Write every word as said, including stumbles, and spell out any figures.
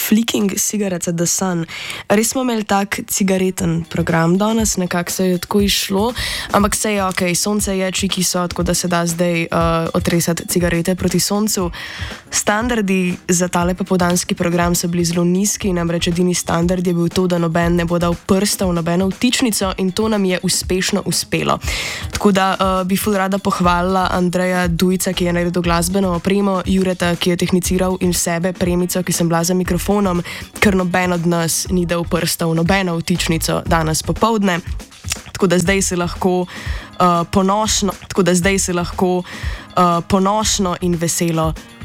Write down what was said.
Flicking Cigarettes at the Sun. Res smo imeli tak cigareten program danes, nekako se je tako išlo, ampak se je ok, sonce je, čiki so, tako da se da zdaj uh, otresati cigarete proti soncu. Standardi za tale popoldanski program so bili zelo nizki, namreč edini standard je bil to, da noben ne bo dal prsta v nobeno vtičnico in to nam je uspešno uspelo. Tako da uh, bi ful rada pohvalila Andreja Dujca, ki je naredil glasbeno opremo, Jureta, ki je tehniciral in sebe, Premico, ki sem bila za mikrofonom, ker noben od nas ni dal prsta v nobeno vtičnico danes popoldne. Tako da zdaj se lahko uh, ponosno, tako da zdaj se lahko uh, ponosno in veselo